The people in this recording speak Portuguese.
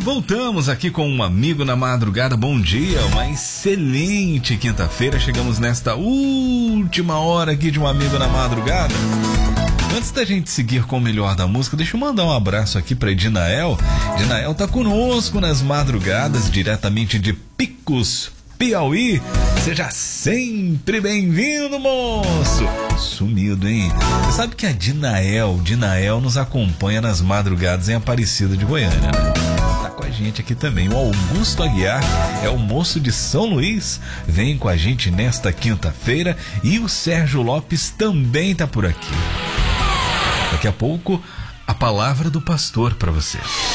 voltamos aqui com um amigo na madrugada. Bom dia, uma excelente quinta-feira. Chegamos nesta última hora aqui de um amigo na madrugada. Antes da gente seguir com o melhor da música, deixa eu mandar um abraço aqui para Edinael. Edinael tá conosco nas madrugadas, diretamente de Picos, Piauí. Seja sempre bem-vindo, moço. Sumido, hein? Você sabe que a Dinael nos acompanha nas madrugadas em Aparecida de Goiânia, né? Tá com a gente aqui também. O Augusto Aguiar é o moço de São Luís, vem com a gente nesta quinta-feira, e o Sérgio Lopes também tá por aqui. Daqui a pouco, a palavra do pastor para você.